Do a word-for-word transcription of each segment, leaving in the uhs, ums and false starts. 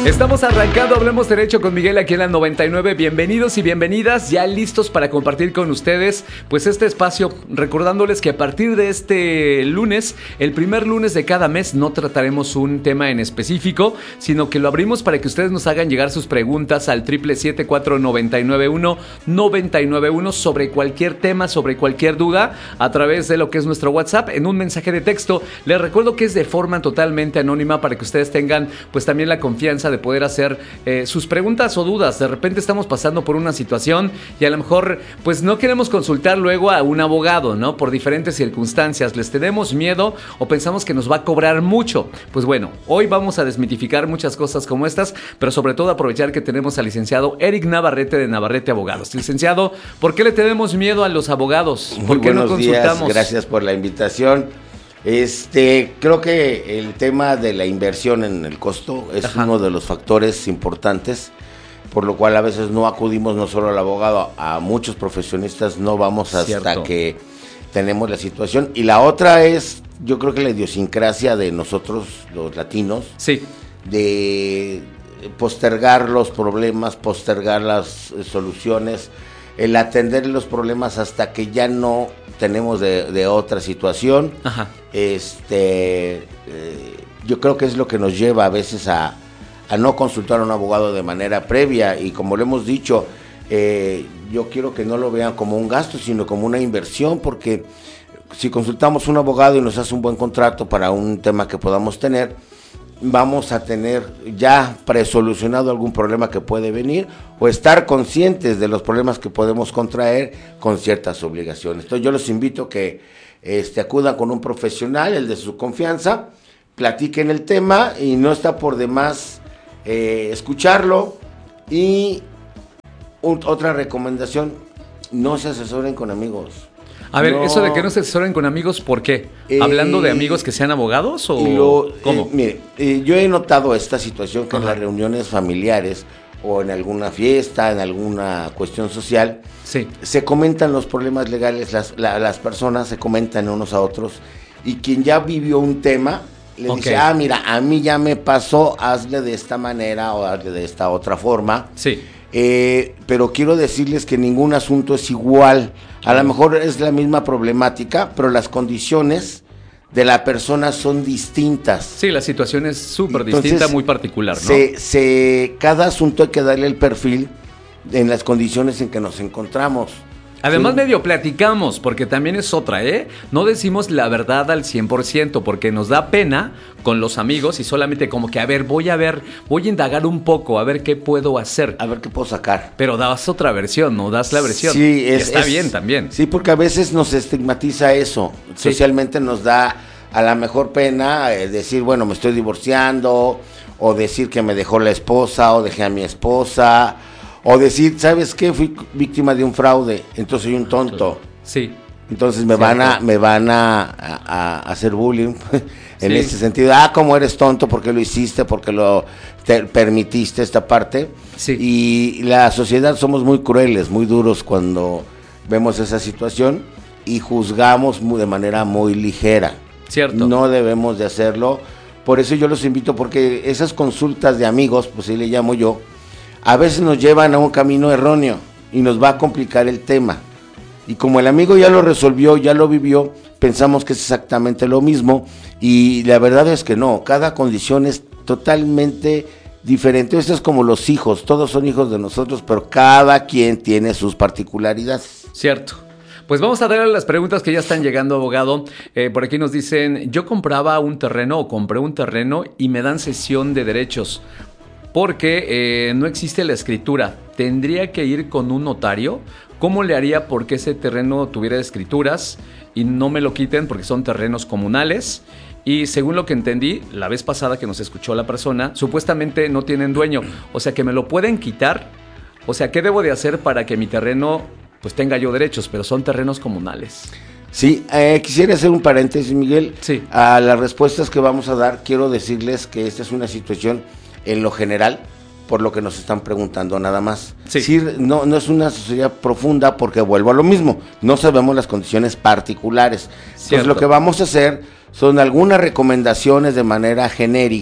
Estamos arrancando Hablemos Derecho con Miguel aquí en la noventa y nueve. Bienvenidos y bienvenidas, ya listos para compartir con ustedes pues este espacio, recordándoles que a partir de este lunes, el primer lunes de cada mes, no trataremos un tema en específico, sino que lo abrimos para que ustedes nos hagan llegar sus preguntas al triple siete cuatro nueve nueve uno nueve nueve uno sobre cualquier tema, sobre cualquier duda, a través de lo que es nuestro WhatsApp, en un mensaje de texto. Les recuerdo que es de forma totalmente anónima para que ustedes tengan pues también la confianza de poder hacer eh, sus preguntas o dudas. De repente estamos pasando por una situación y a lo mejor pues no queremos consultar luego a un abogado, ¿no? Por diferentes circunstancias, les tenemos miedo o pensamos que nos va a cobrar mucho. Pues bueno, hoy vamos a desmitificar muchas cosas como estas, pero sobre todo aprovechar que tenemos al licenciado Eric Navarrete de Navarrete Abogados. Licenciado, ¿por qué le tenemos miedo a los abogados? ¿Por Muy qué no buenos consultamos? días, gracias por la invitación. Este, creo que el tema de la inversión en el costo es Ajá. uno de los factores importantes, por lo cual a veces no acudimos no solo al abogado, a muchos profesionistas no vamos hasta Cierto. que tenemos la situación. Y la otra es, yo creo que la idiosincrasia de nosotros, los latinos, sí. de postergar los problemas, postergar las soluciones, el atender los problemas hasta que ya no tenemos de, de otra situación. Ajá. Este, eh, yo creo que es lo que nos lleva a veces a, a no consultar a un abogado de manera previa, y como lo hemos dicho, eh, yo quiero que no lo vean como un gasto, sino como una inversión, porque si consultamos a un abogado y nos hace un buen contrato para un tema que podamos tener, vamos a tener ya presolucionado algún problema que puede venir o estar conscientes de los problemas que podemos contraer con ciertas obligaciones. Entonces yo los invito a que este, acudan con un profesional, el de su confianza, platiquen el tema y no está por demás eh, escucharlo. Y un, otra recomendación, no se asesoren con amigos. A ver, no. eso de que no se asesoren con amigos, ¿por qué? Eh, ¿Hablando de amigos que sean abogados o lo, cómo? Eh, mire, eh, yo he notado esta situación que Ajá. en las reuniones familiares o en alguna fiesta, en alguna cuestión social, sí. se comentan los problemas legales, las, la, las personas se comentan unos a otros, y quien ya vivió un tema le okay. dice, ah, mira, a mí ya me pasó, hazle de esta manera o hazle de esta otra forma. Sí. Eh, pero quiero decirles que ningún asunto es igual. A lo mejor es la misma problemática, pero las condiciones de la persona son distintas. Sí, la situación es súper distinta, muy particular, ¿no? Se, se, cada asunto hay que darle el perfil en las condiciones en que nos encontramos. Además, sí. medio platicamos, porque también es otra, ¿eh? No decimos la verdad al cien por ciento, porque nos da pena con los amigos y solamente como que, a ver, voy a ver, voy a indagar un poco, a ver qué puedo hacer. A ver qué puedo sacar. Pero das otra versión, ¿no? Das la versión. Sí, es, y está es, bien también. Sí, porque a veces nos estigmatiza eso. Sí. Socialmente nos da a la mejor pena eh, decir, bueno, me estoy divorciando, o decir que me dejó la esposa, o dejé a mi esposa, o decir, ¿sabes qué? Fui víctima de un fraude, entonces soy un tonto. Sí. Entonces me van a me van a, a, a hacer bullying en sí. ese sentido. Ah, ¿cómo eres tonto? ¿Por qué lo hiciste? ¿Por qué lo te permitiste esta parte? Sí. Y la sociedad somos muy crueles, muy duros cuando vemos esa situación y juzgamos muy, de manera muy ligera. Cierto. No debemos de hacerlo. Por eso yo los invito, porque esas consultas de amigos, pues así le llamo yo, a veces nos llevan a un camino erróneo y nos va a complicar el tema. Y como el amigo ya lo resolvió, ya lo vivió, pensamos que es exactamente lo mismo, y la verdad es que no, cada condición es totalmente diferente. Esto es como los hijos, todos son hijos de nosotros, pero cada quien tiene sus particularidades. Cierto. Pues vamos a darle las preguntas que ya están llegando, abogado. Eh, por aquí nos dicen, yo compraba un terreno o compré un terreno y me dan cesión de derechos porque eh, no existe la escritura. ¿Tendría que ir con un notario? ¿Cómo le haría porque ese terreno tuviera escrituras y no me lo quiten porque son terrenos comunales? Y según lo que entendí, la vez pasada que nos escuchó la persona, supuestamente no tienen dueño. O sea, que me lo pueden quitar. O sea, ¿qué debo de hacer para que mi terreno pues tenga yo derechos? Pero son terrenos comunales. Sí, eh, quisiera hacer un paréntesis, Miguel. Sí. A las respuestas que vamos a dar, quiero decirles que esta es una situación en lo general, por lo que nos están preguntando nada más. Sí. Sí, no, no es una asesoría profunda porque vuelvo a lo mismo, no sabemos las condiciones particulares. Cierto. Entonces lo que vamos a hacer son algunas recomendaciones de manera genérica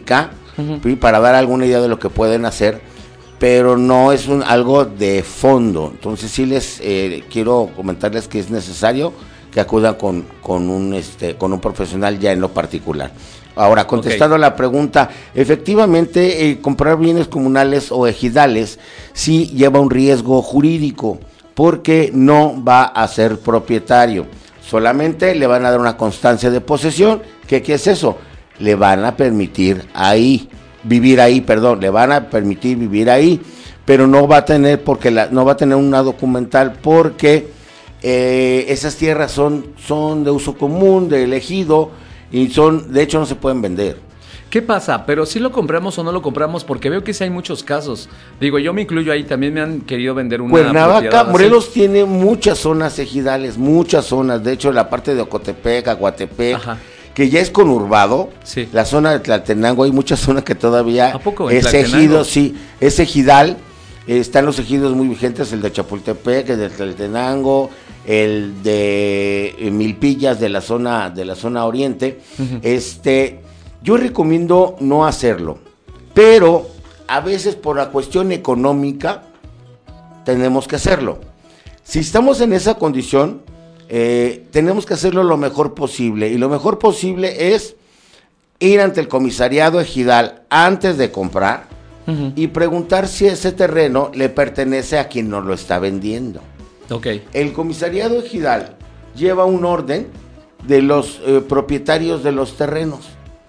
uh-huh. y para dar alguna idea de lo que pueden hacer, pero no es un, algo de fondo. Entonces sí les eh, quiero comentarles que es necesario que acudan con, con, un, este, con un profesional ya en lo particular. Ahora, contestando okay. a la pregunta, efectivamente, eh, comprar bienes comunales o ejidales sí lleva un riesgo jurídico, porque no va a ser propietario. Solamente le van a dar una constancia de posesión. ¿Qué, qué es eso? Le van a permitir ahí, vivir ahí, perdón, le van a permitir vivir ahí, pero no va a tener, porque la, no va a tener una documental, porque eh, esas tierras son, son de uso común, de ejido, y son, de hecho no se pueden vender. ¿Qué pasa? Pero si lo compramos o no lo compramos, porque veo que sí hay muchos casos. Digo, yo me incluyo ahí, también me han querido vender una Cuernavaca, Morelos así. Tiene muchas zonas ejidales, muchas zonas, de hecho la parte de Ocotepec, Aguatepec, Ajá. que ya es conurbado, sí. la zona de Tlaltenango, hay muchas zonas que todavía ¿A poco? es ejido, sí, es ejidal, eh, están los ejidos muy vigentes, el de Chapultepec, el de Tlaltenango, el de eh, Milpillas de la zona de la zona oriente. Uh-huh. Este, yo recomiendo no hacerlo, pero a veces por la cuestión económica tenemos que hacerlo. Si estamos en esa condición, eh, tenemos que hacerlo lo mejor posible, y lo mejor posible es ir ante el comisariado ejidal antes de comprar uh-huh. y preguntar si ese terreno le pertenece a quien nos lo está vendiendo. Okay. El comisariado ejidal lleva un orden de los eh, propietarios de los terrenos.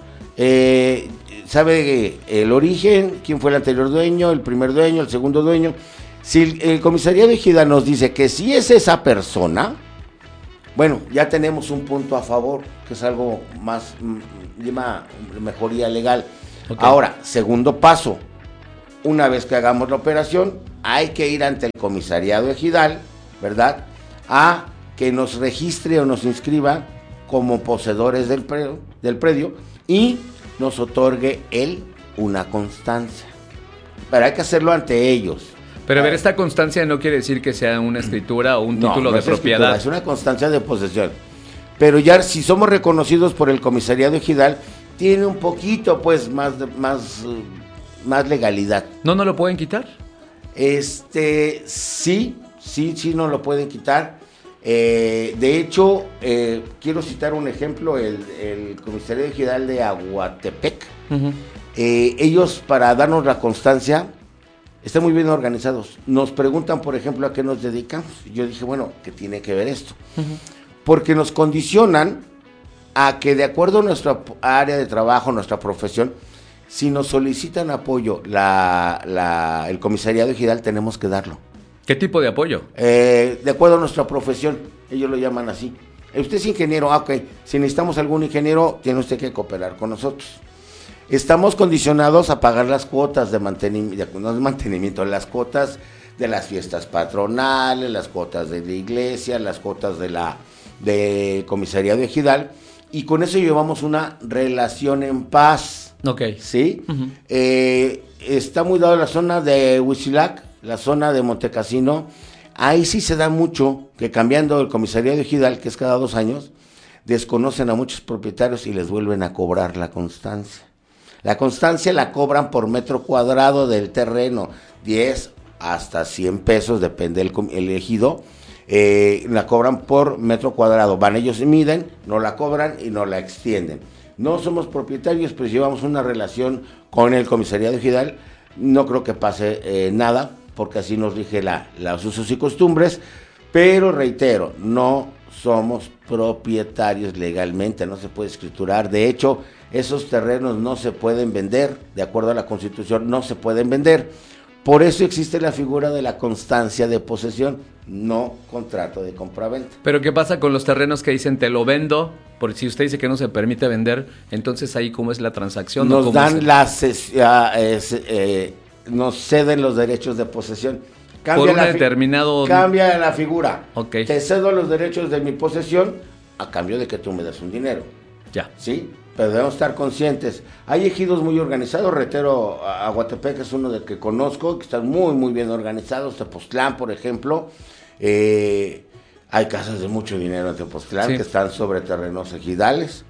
Eh, sabe el origen, quién fue el anterior dueño, el primer dueño, el segundo dueño. Si el, el comisariado ejidal nos dice que si es esa persona, bueno, ya tenemos un punto a favor, que es algo más, llama mejoría legal. Okay. Ahora, segundo paso, una vez que hagamos la operación, hay que ir ante el comisariado ejidal, ¿verdad?, a que nos registre o nos inscriba como poseedores del predio, del predio y nos otorgue él una constancia. Pero hay que hacerlo ante ellos. Pero a ver, esta constancia no quiere decir que sea una escritura o un no, título no de es propiedad. Es una constancia de posesión. Pero ya si somos reconocidos por el comisariado ejidal, tiene un poquito, pues, más, más, más legalidad. ¿No nos lo pueden quitar? Este, sí, sí, sí nos lo pueden quitar. Eh, de hecho, eh, quiero citar un ejemplo, el, el comisariado ejidal de Aguatepec. Uh-huh. Eh, ellos, para darnos la constancia, están muy bien organizados. Nos preguntan, por ejemplo, a qué nos dedicamos. Yo dije, bueno, ¿qué tiene que ver esto? Uh-huh. Porque nos condicionan a que, de acuerdo a nuestra área de trabajo, nuestra profesión, si nos solicitan apoyo la, la, el comisariado ejidal, tenemos que darlo. ¿Qué tipo de apoyo? Eh, de acuerdo a nuestra profesión, ellos lo llaman así. Usted es ingeniero, ah, ok. Si necesitamos algún ingeniero, tiene usted que cooperar con nosotros. Estamos condicionados a pagar las cuotas de mantenimiento, no de mantenimiento, las cuotas de las fiestas patronales, las cuotas de la iglesia, las cuotas de la de comisariado ejidal, y con eso llevamos una relación en paz. Ok. ¿Sí? Uh-huh. Eh, está muy dado la zona de Huitzilac, la zona de Montecassino. Ahí sí se da mucho que, cambiando el comisariado ejidal, que es cada dos años, desconocen a muchos propietarios y les vuelven a cobrar la constancia. La constancia la cobran por metro cuadrado del terreno, diez hasta cien pesos, depende del el ejido, eh, la cobran por metro cuadrado. Van ellos y miden, no la cobran y no la extienden. No somos propietarios, pues llevamos una relación con el comisariado ejidal. No creo que pase eh, nada, porque así nos rige la, los usos y costumbres, pero reitero, no somos propietarios legalmente, no se puede escriturar. De hecho, esos terrenos no se pueden vender, de acuerdo a la Constitución, no se pueden vender. Por eso existe la figura de la constancia de posesión, no contrato de compraventa. Pero ¿qué pasa con los terrenos que dicen te lo vendo? Porque si usted dice que no se permite vender, entonces ahí ¿cómo es la transacción? Nos ¿Cómo dan es? las, eh, eh, nos ceden los derechos de posesión. Cambia por un la determinado... Cambia la figura. Okay. Te cedo los derechos de mi posesión a cambio de que tú me das un dinero. Ya. ¿Sí? Pero debemos estar conscientes. Hay ejidos muy organizados. Reitero, Aguatepec es uno del que conozco, que están muy, muy bien organizados. Tepoztlán, por ejemplo. Eh, hay casas de mucho dinero en Tepoztlán, sí, que están sobre terrenos ejidales.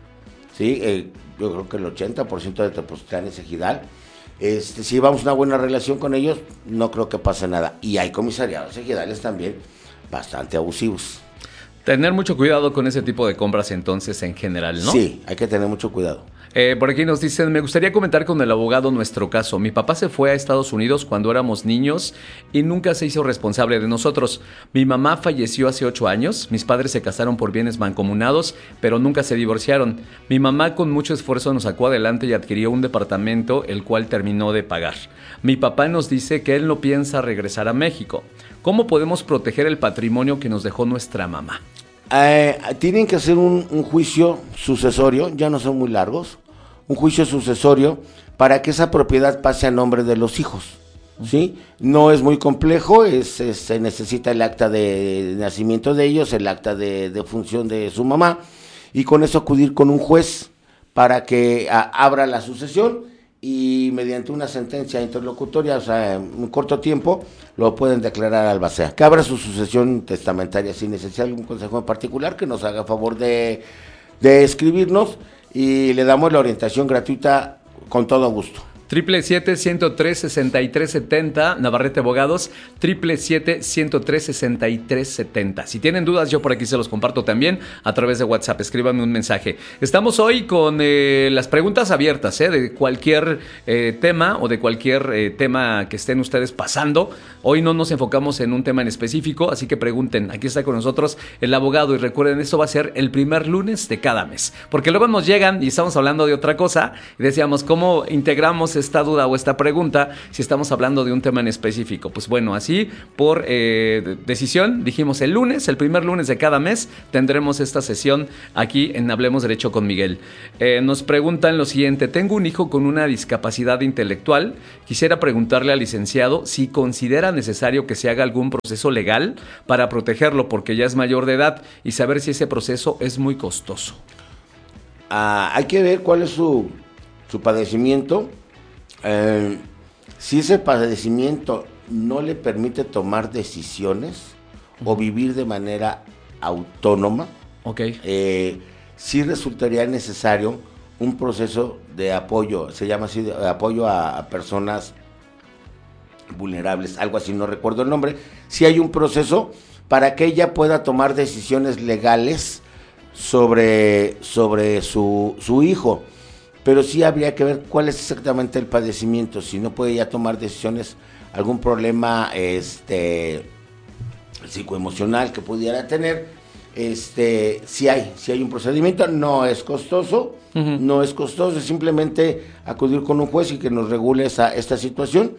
¿sí? Eh, yo creo que el ochenta por ciento de Tepoztlán es ejidal. Este, si llevamos una buena relación con ellos, no creo que pase nada. Y hay comisariados ejidales también bastante abusivos. Tener mucho cuidado con ese tipo de compras entonces en general, ¿no? Sí, hay que tener mucho cuidado. Eh, por aquí nos dicen, me gustaría comentar con el abogado nuestro caso. Mi papá se fue a Estados Unidos cuando éramos niños y nunca se hizo responsable de nosotros. Mi mamá falleció hace ocho años, mis padres se casaron por bienes mancomunados, pero nunca se divorciaron. Mi mamá con mucho esfuerzo nos sacó adelante y adquirió un departamento, el cual terminó de pagar. Mi papá nos dice que él no piensa regresar a México. ¿Cómo podemos proteger el patrimonio que nos dejó nuestra mamá? Eh, tienen que hacer un, un juicio sucesorio, ya no son muy largos, un juicio sucesorio para que esa propiedad pase a nombre de los hijos, ¿sí? No es muy complejo, es, es, se necesita el acta de nacimiento de ellos, el acta de, de función de su mamá, y con eso acudir con un juez para que a, abra la sucesión y mediante una sentencia interlocutoria, o sea, en un corto tiempo, lo pueden declarar albacea. Que abra su sucesión testamentaria. Si necesita algún consejo en particular, que nos haga favor de, de escribirnos y le damos la orientación gratuita con todo gusto. Triple siete, ciento tres, sesenta y tres setenta, Navarrete Abogados, triple siete, ciento tres, sesenta y tres setenta. Si tienen dudas, yo por aquí se los comparto también a través de WhatsApp. Escríbanme un mensaje. Estamos hoy con eh, las preguntas abiertas, eh, de cualquier eh, tema o de cualquier eh, tema que estén ustedes pasando. Hoy no nos enfocamos en un tema en específico, así que pregunten. Aquí está con nosotros el abogado y recuerden, esto va a ser el primer lunes de cada mes, porque luego nos llegan y estamos hablando de otra cosa y decíamos, ¿cómo integramos esta duda o esta pregunta si estamos hablando de un tema en específico? Pues bueno, así por eh, decisión dijimos el lunes, el primer lunes de cada mes tendremos esta sesión aquí en Hablemos Derecho con Miguel. Eh, nos preguntan lo siguiente: tengo un hijo con una discapacidad intelectual, quisiera preguntarle al licenciado si considera necesario que se haga algún proceso legal para protegerlo porque ya es mayor de edad y saber si ese proceso es muy costoso. Ah, hay que ver cuál es su, su padecimiento. Eh, si ese padecimiento no le permite tomar decisiones o vivir de manera autónoma, okay. eh, sí resultaría necesario un proceso de apoyo, se llama así, de apoyo a, a personas vulnerables, algo así, no recuerdo el nombre. Sí hay un proceso para que ella pueda tomar decisiones legales sobre, sobre su, su hijo. Pero sí habría que ver cuál es exactamente el padecimiento, si no puede ya tomar decisiones, algún problema este, psicoemocional que pudiera tener, este, si hay, si hay un procedimiento, no es costoso, uh-huh. no es costoso, es simplemente acudir con un juez y que nos regule esa, esta situación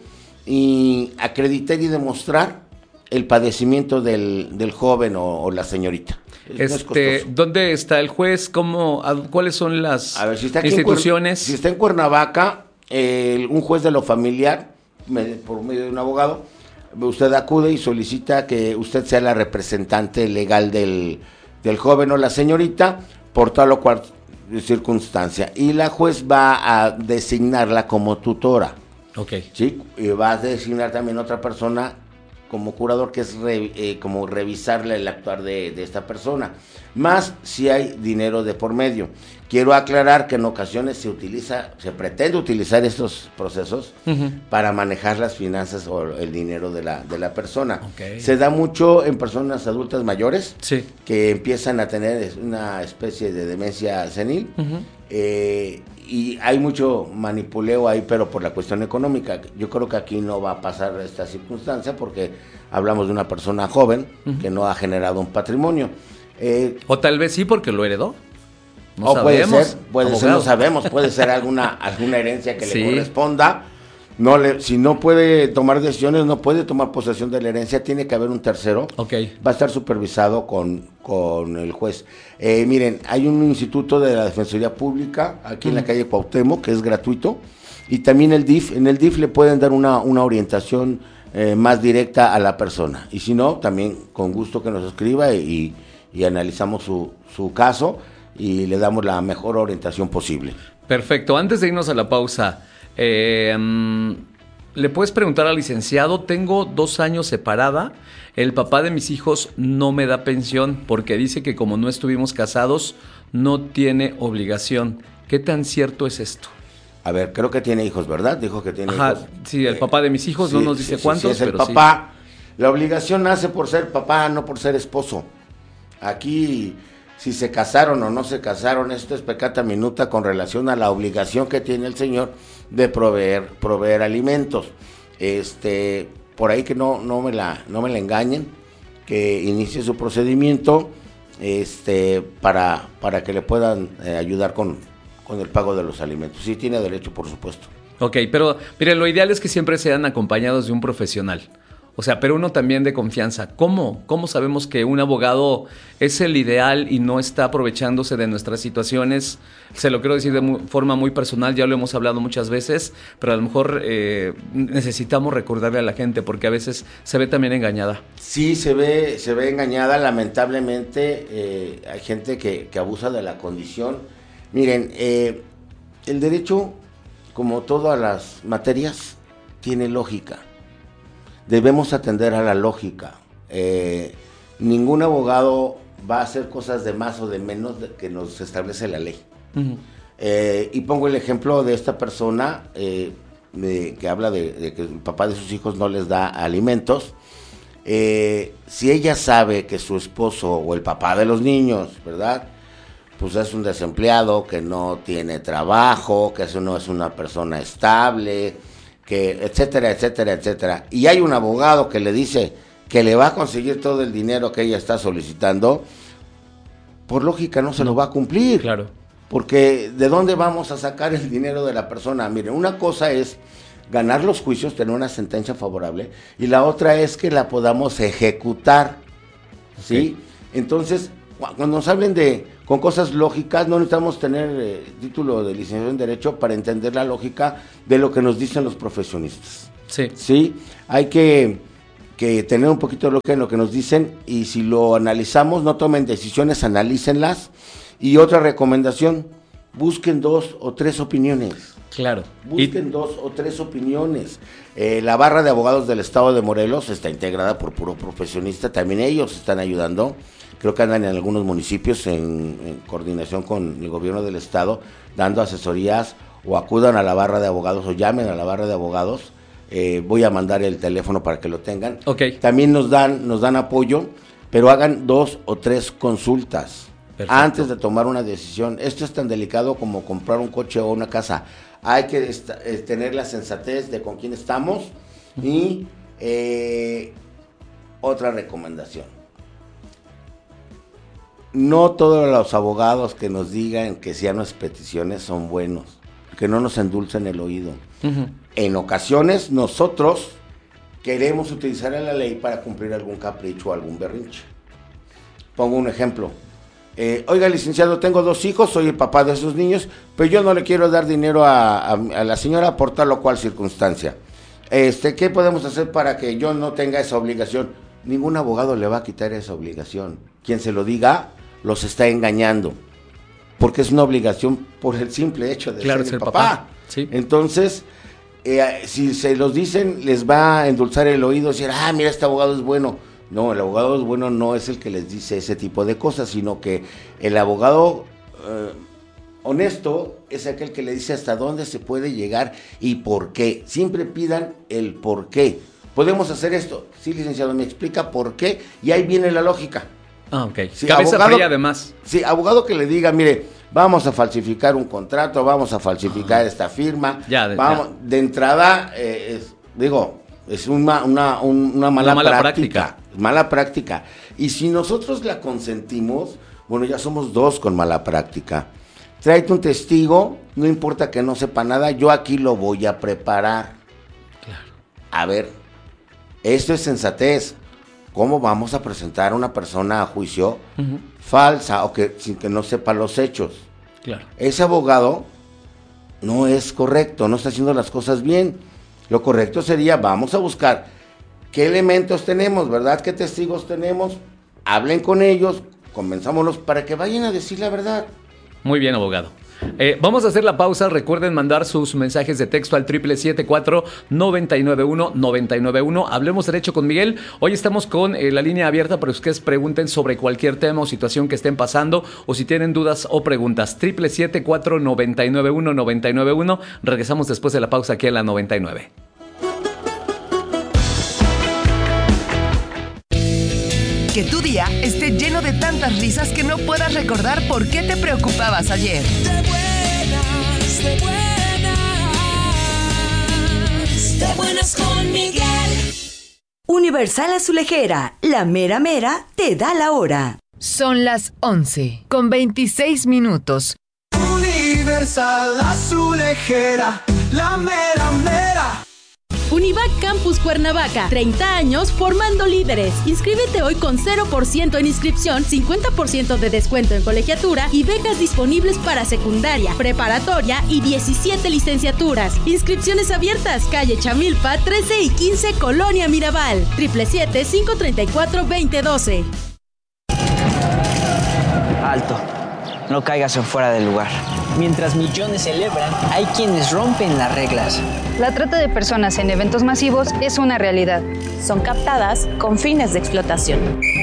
y acreditar y demostrar el padecimiento del, del joven o, o la señorita. Este, no ¿dónde está el juez? ¿Cómo, a, ¿Cuáles son las a ver, si está instituciones? Si está en Cuernavaca, eh, un juez de lo familiar, me, por medio de un abogado, usted acude y solicita que usted sea la representante legal del, del joven o la señorita, por tal o cual circunstancia. Y la juez va a designarla como tutora. Okay. ¿Sí? Y va a designar también otra persona como curador, que es re, eh, como revisarle el actuar de, de esta persona, más si hay dinero de por medio. Quiero aclarar que en ocasiones se utiliza, se pretende utilizar estos procesos uh-huh. para manejar las finanzas o el dinero de la, de la persona. Okay. Se da mucho en personas adultas mayores sí. que empiezan a tener una especie de demencia senil, uh-huh. eh, y hay mucho manipuleo ahí, pero por la cuestión económica. Yo creo que aquí no va a pasar esta circunstancia porque hablamos de una persona joven uh-huh. que no ha generado un patrimonio. Eh, o tal vez sí porque lo heredó. No o sabemos, puede ser, puede ser, no sabemos, puede ser alguna, alguna herencia que sí. le corresponda. No le, si no puede tomar decisiones, no puede tomar posesión de la herencia, tiene que haber un tercero. Okay. Va a estar supervisado con, con el juez. Eh, miren, hay un instituto de la Defensoría Pública aquí mm. en la calle Cuauhtémoc, que es gratuito, y también el D I F. En el D I F le pueden dar una, una orientación eh, más directa a la persona. Y si no, también con gusto que nos escriba y, y analizamos su, su caso y le damos la mejor orientación posible. Perfecto. Antes de irnos a la pausa, Eh, le puedes preguntar al licenciado, tengo dos años separada, el papá de mis hijos no me da pensión porque dice que como no estuvimos casados, no tiene obligación. ¿Qué tan cierto es esto? A ver, creo que tiene hijos, ¿verdad? Dijo que tiene Ajá, hijos. sí, el papá de mis hijos sí, no nos dice sí, cuántos, sí, es el pero papá. Sí. La obligación nace por ser papá, no por ser esposo. Aquí, si se casaron o no se casaron, esto es pecata minuta con relación a la obligación que tiene el señor de proveer, proveer alimentos. Este, por ahí que no, no me la, no me la engañen, que inicie su procedimiento, este, para, para que le puedan eh, ayudar con, con el pago de los alimentos. Sí tiene derecho, por supuesto. Ok, pero mire, lo ideal es que siempre sean acompañados de un profesional. O sea, pero uno también de confianza. ¿Cómo? ¿Cómo sabemos que un abogado es el ideal y no está aprovechándose de nuestras situaciones? Se lo quiero decir de muy, forma muy personal, ya lo hemos hablado muchas veces, pero a lo mejor eh, necesitamos recordarle a la gente porque a veces se ve también engañada. Sí, se ve, se ve engañada, lamentablemente eh, hay gente que, que abusa de la condición. Miren, eh, el derecho, como todas las materias, tiene lógica. Debemos atender a la lógica. Eh, ningún abogado va a hacer cosas de más o de menos de que nos establece la ley. Uh-huh. Eh, y pongo el ejemplo de esta persona eh, de, que habla de, de que el papá de sus hijos no les da alimentos. Eh, si ella sabe que su esposo o el papá de los niños, ¿verdad?, pues es un desempleado, que no tiene trabajo, que eso no es una persona estable, que etcétera, etcétera, etcétera, y hay un abogado que le dice que le va a conseguir todo el dinero que ella está solicitando, por lógica no se lo va a cumplir. Claro. Porque ¿de dónde vamos a sacar el dinero de la persona? Miren, una cosa es ganar los juicios, tener una sentencia favorable, y la otra es que la podamos ejecutar, ¿sí? Okay. Entonces, cuando nos hablen de con cosas lógicas, no necesitamos tener eh, título de licenciado en Derecho para entender la lógica de lo que nos dicen los profesionistas. Sí. Sí, hay que, que tener un poquito de lógica en lo que nos dicen, y si lo analizamos, no tomen decisiones, analícenlas. Y otra recomendación, busquen dos o tres opiniones. Claro. Busquen y... dos o tres opiniones. Eh, la barra de abogados del estado de Morelos está integrada por puro profesionista, también ellos están ayudando. Creo que andan en algunos municipios en, en coordinación con el gobierno del estado, dando asesorías, o acudan a la barra de abogados o llamen a la barra de abogados. Eh, voy a mandar el teléfono para que lo tengan. Okay. También nos dan, nos dan apoyo, pero hagan dos o tres consultas. Perfecto. Antes de tomar una decisión. Esto es tan delicado como comprar un coche o una casa. Hay que esta, eh, tener la sensatez de con quién estamos. Y eh, otra recomendación. No todos los abogados que nos digan que sean nuestras peticiones son buenos, que no nos endulcen el oído. Uh-huh. En ocasiones nosotros queremos utilizar la ley para cumplir algún capricho o algún berrinche. Pongo un ejemplo. Eh, Oiga, licenciado, tengo dos hijos, soy el papá de esos niños, pero yo no le quiero dar dinero a, a, a la señora por tal o cual circunstancia. Este, ¿qué podemos hacer para que yo no tenga esa obligación? Ningún abogado le va a quitar esa obligación. Quien se lo diga los está engañando, porque es una obligación por el simple hecho de claro, ser el papá. papá. Sí. Entonces, eh, si se los dicen, les va a endulzar el oído, decir, ah, mira, este abogado es bueno. No, el abogado es bueno no es el que les dice ese tipo de cosas, sino que el abogado eh, honesto es aquel que le dice hasta dónde se puede llegar y por qué. Siempre pidan el por qué. Podemos hacer esto. Sí, licenciado, me explica por qué, y ahí viene la lógica. Ah, ok. Sí, cabeza abogado, fría además. Sí, abogado que le diga, mire, vamos a falsificar un contrato, vamos a falsificar ah. esta firma. Ya, de, vamos, ya. de entrada, eh, es, digo, es una, una, una, mala, una mala práctica, práctica. Mala práctica. Y si nosotros la consentimos, bueno, ya somos dos con mala práctica. Tráete un testigo, no importa que no sepa nada, yo aquí lo voy a preparar. Claro. A ver, esto es sensatez. ¿Cómo vamos a presentar a una persona a juicio uh-huh. falsa o que sin que no sepa los hechos? Claro. Ese abogado no es correcto, no está haciendo las cosas bien. Lo correcto sería, vamos a buscar qué elementos tenemos, ¿verdad? ¿Qué testigos tenemos? Hablen con ellos, convenzámoslos para que vayan a decir la verdad. Muy bien, abogado. Eh, vamos a hacer la pausa. Recuerden mandar sus mensajes de texto al triple siete cuatro nueve nueve uno nueve nueve uno. Hablemos derecho con Miguel. Hoy estamos con eh, la línea abierta para que ustedes pregunten sobre cualquier tema o situación que estén pasando, o si tienen dudas o preguntas. triple siete cuatro nueve nueve uno nueve nueve uno. Regresamos después de la pausa aquí en la noventa y nueve. Que tu día esté lleno de tantas risas que no puedas recordar por qué te preocupabas ayer. De buenas, de buenas, de buenas con Miguel. Universal Azulejera, la mera mera te da la hora. Son las once con veintiséis minutos. Universal Azulejera, la mera mera. Univac Campus Cuernavaca, treinta años formando líderes. Inscríbete hoy con cero por ciento en inscripción, cincuenta por ciento de descuento en colegiatura y becas disponibles para secundaria, preparatoria y diecisiete licenciaturas. Inscripciones abiertas, calle Chamilpa, trece y quince, Colonia Mirabal. triple siete cinco tres cuatro dos cero uno dos. Alto, no caigas en fuera del lugar. Mientras millones celebran, hay quienes rompen las reglas. La trata de personas en eventos masivos es una realidad. Son captadas con fines de explotación.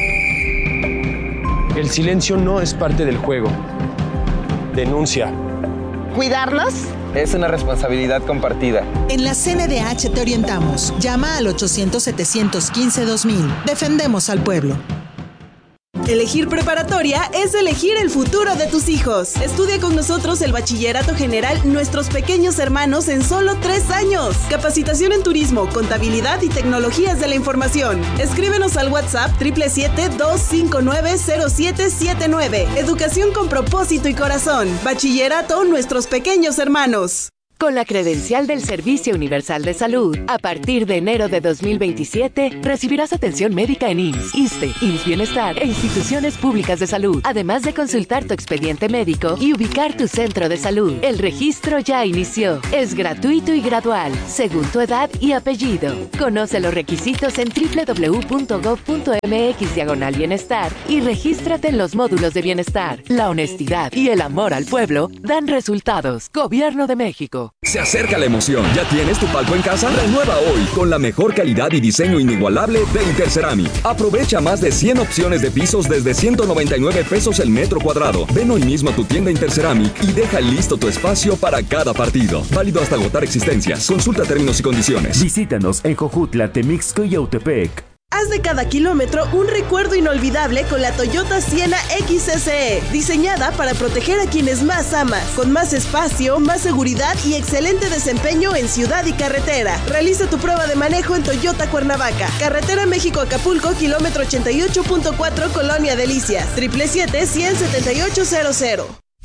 El silencio no es parte del juego. Denuncia. ¿Cuidarlos? Es una responsabilidad compartida. En la C N D H te orientamos. Llama al ochocientos setecientos quince dos mil. Defendemos al pueblo. Elegir preparatoria es elegir el futuro de tus hijos. Estudia con nosotros el Bachillerato General Nuestros Pequeños Hermanos en solo tres años. Capacitación en turismo, contabilidad y tecnologías de la información. Escríbenos al WhatsApp siete siete siete dos cinco nueve cero siete siete nueve. Educación con propósito y corazón. Bachillerato Nuestros Pequeños Hermanos. Con la credencial del Servicio Universal de Salud, a partir de enero de dos mil veintisiete, recibirás atención médica en I M S S, ISSSTE, I M S S Bienestar e instituciones públicas de salud, además de consultar tu expediente médico y ubicar tu centro de salud. El registro ya inició. Es gratuito y gradual, según tu edad y apellido. Conoce los requisitos en doble u doble u doble u punto gob punto eme equis diagonal bienestar y regístrate en los módulos de bienestar. La honestidad y el amor al pueblo dan resultados. Gobierno de México. Se acerca la emoción. ¿Ya tienes tu palco en casa? Renueva hoy con la mejor calidad y diseño inigualable de Interceramic. Aprovecha más de cien opciones de pisos desde ciento noventa y nueve pesos el metro cuadrado. Ven hoy mismo a tu tienda Interceramic y deja listo tu espacio para cada partido. Válido hasta agotar existencias. Consulta términos y condiciones. Visítanos en Jojutla, Temixco y Yautepec. Haz de cada kilómetro un recuerdo inolvidable con la Toyota Siena X S E, diseñada para proteger a quienes más amas, con más espacio, más seguridad y excelente desempeño en ciudad y carretera. Realiza tu prueba de manejo en Toyota Cuernavaca, carretera México-Acapulco, kilómetro ochenta y ocho punto cuatro, Colonia Delicias, siete siete siete, cien setenta y ocho cero cero.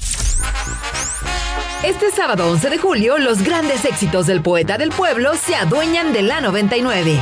Este sábado once de julio, los grandes éxitos del poeta del pueblo se adueñan de la noventa y nueve.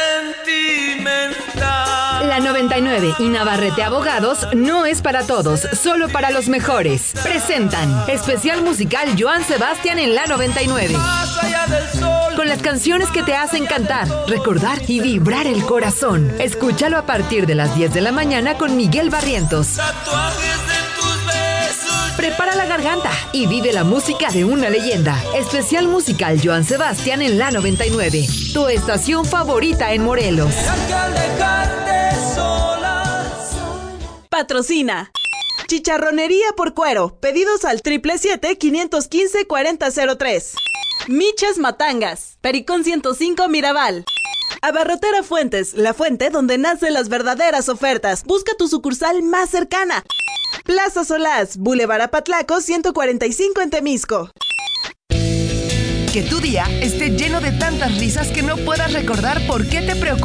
Sentimental. La noventa y nueve y Navarrete Abogados no es para todos, solo para los mejores. Presentan especial musical Joan Sebastián en la noventa y nueve. Más allá del sol. Con las canciones que te hacen cantar, recordar y vibrar el corazón. Escúchalo a partir de las diez de la mañana con Miguel Barrientos. Tatuajes de tus besos. Prepara la garganta y vive la música de una leyenda. Especial musical Joan Sebastián en la noventa y nueve. Tu estación favorita en Morelos. Patrocina Chicharronería por Cuero. Pedidos al siete siete siete, quinientos quince, cuarenta cero tres. Michas Matangas. Pericón ciento cinco Mirabal. Abarrotera Fuentes, la fuente donde nacen las verdaderas ofertas. Busca tu sucursal más cercana. Plaza Solás, Boulevard Apatlaco ciento cuarenta y cinco en Temisco. Que tu día esté lleno de tantas risas que no puedas recordar por qué te preocupas.